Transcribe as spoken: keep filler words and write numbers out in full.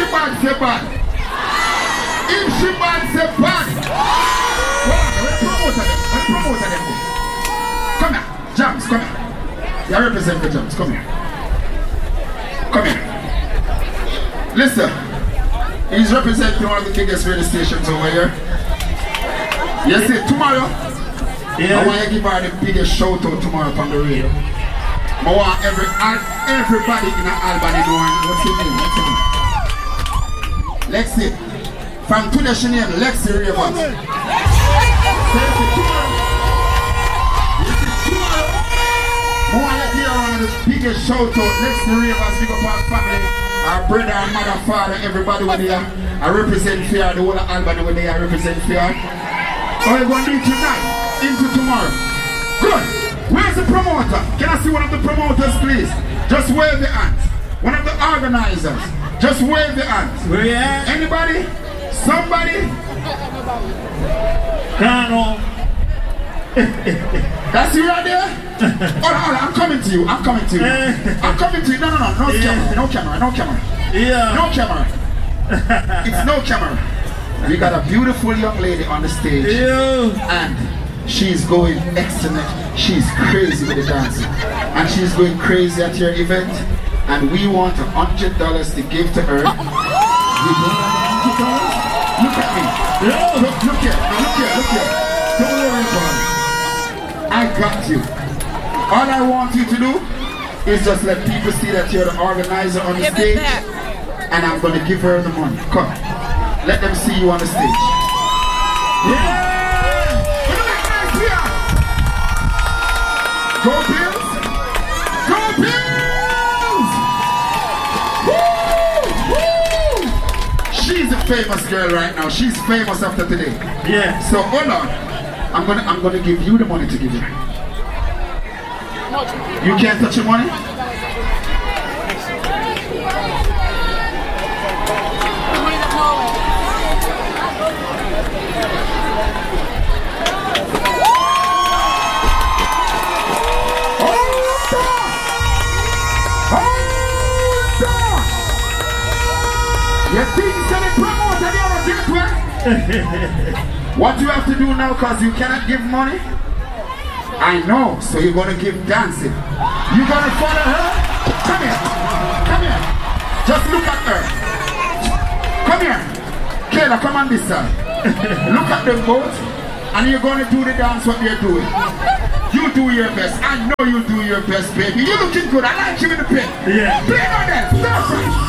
bad, say bad. If she bad, say bad. Well, we're promoting them. We're promoting them. Come here. Jams, come here. You represent the Jams. Come here. Come here. Listen. He's representing one of the biggest radio stations over here. You see, tomorrow, yeah. I want to give her the biggest shout out tomorrow on the radio. I want every, everybody in the Albany doing, what's your name? What's your name? Lexi. From today, she named Lexi Ravens. So you see, tomorrow, you see, tomorrow, I want to give her one of the biggest shout out, Lexi Ravens, big up our family. Our brother, our mother, father, everybody when they are. I represent fear, the whole of Albany when they are represent fear. So we're going to do tonight, into tomorrow. Good. Where's the promoter? Can I see one of the promoters, please? Just wave the hands. One of the organizers. Just wave the hands. Where you at? Anybody? Somebody? Colonel. That's you right there? Hold on, hold on, I'm coming to you, I'm coming to you. I'm coming to you, no, no, no, no camera, no camera, no camera. Yeah. No camera. It's no camera. We got a beautiful young lady on the stage. Yeah. And she's going excellent. She's crazy with the dancing. And she's going crazy at your event. And we want a hundred dollars to give to her. You don't want a hundred dollars? Look at me. Yeah. Look, look here, look here, look here. Don't worry about it. I got you. All I want you to do is just let people see that you're the organizer on the give stage. And I'm going to give her the money. Come. Let them see you on the stage. Yeah! Go Bills! Go Bills! Woo! Woo! She's a famous girl right now. She's famous after today. Yeah. So hold on. I'm gonna I'm gonna give you the money to give her. You can't touch your money? You think you said it promote and you're a gateway? What you have to do now, because you cannot give money? I know, so you're going to give dancing. You're going to follow her? Come here. Come here. Just look at her. Come here. Kayla, come on this side. Look at them both. And you're going to do the dance what they're doing. You do your best. I know you do your best, baby. You're looking good. I like you in the pit. Yeah. Play on that. Stop.